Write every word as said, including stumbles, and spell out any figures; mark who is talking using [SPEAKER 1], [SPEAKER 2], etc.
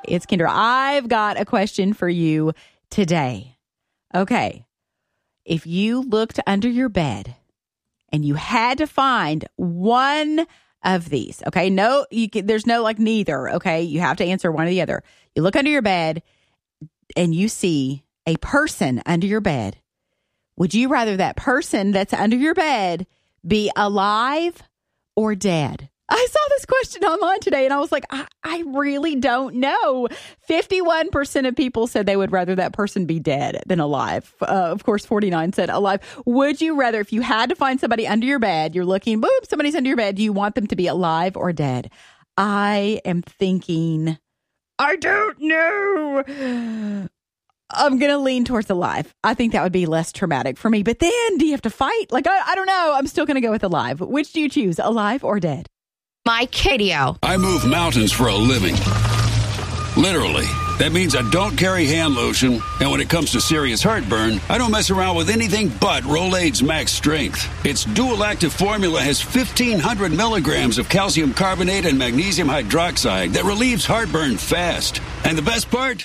[SPEAKER 1] It's Kendra. I've got a question for you today. Okay. If you looked under your bed and you had to find one of these, okay? No, you can, there's no like neither, okay? You have to answer one or the other. You look under your bed and you see a person under your bed. Would you rather that person that's under your bed be alive or dead? I saw this question online today and I was like, I, I really don't know. fifty-one percent of people said they would rather that person be dead than alive. Uh, of course, forty-nine said alive. Would you rather, if you had to find somebody under your bed, you're looking, boop, somebody's under your bed, do you want them to be alive or dead? I am thinking, I don't know. I'm going to lean towards alive. I think that would be less traumatic for me. But then do you have to fight? Like, I, I don't know. I'm still going to go with alive. Which do you choose, alive or dead?
[SPEAKER 2] Mike Radio.
[SPEAKER 3] I move mountains for a living. Literally. That means I don't carry hand lotion, and when it comes to serious heartburn, I don't mess around with anything but Rolaids Max Strength. Its dual-active formula has fifteen hundred milligrams of calcium carbonate and magnesium hydroxide that relieves heartburn fast. And the best part?